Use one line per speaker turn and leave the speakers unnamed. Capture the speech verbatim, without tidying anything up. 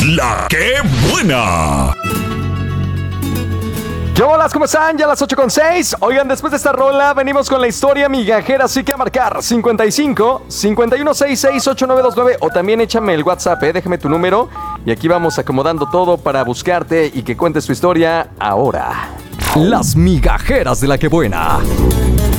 La que buena.
¿Qué hola? ¿Cómo están? Ya a las ocho con seis. Oigan, después de esta rola venimos con la historia migajera, así que a marcar cincuenta y cinco, cincuenta y uno sesenta y seis, ochenta y nueve veintinueve o también échame el WhatsApp, eh, déjame tu número y aquí vamos acomodando todo para buscarte y que cuentes tu historia ahora. Las migajeras de la que buena.